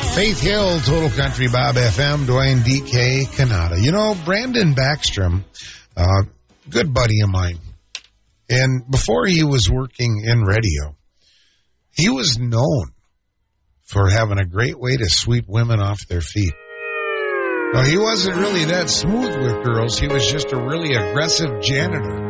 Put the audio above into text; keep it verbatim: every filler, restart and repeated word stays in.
Faith Hill, Total Country Bob F M, Dwayne D K Canada. You know, Brandon Backstrom, uh, good buddy of mine. And before he was working in radio, he was known for having a great way to sweep women off their feet. Now, he wasn't really that smooth with girls. He was just a really aggressive janitor.